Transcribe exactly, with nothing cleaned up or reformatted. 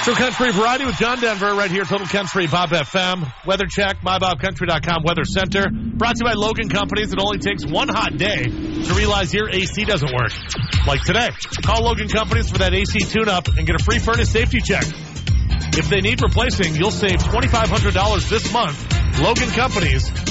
So Country Variety with John Denver right here, Total Country, Bob F M. Weather check, my bob country dot com Weather Center. Brought to you by Logan Companies. It only takes one hot day to realize your A C doesn't work. Like today. Call Logan Companies for that A C tune-up and get a free furnace safety check. If they need replacing, you'll save two thousand five hundred dollars this month. Logan Companies,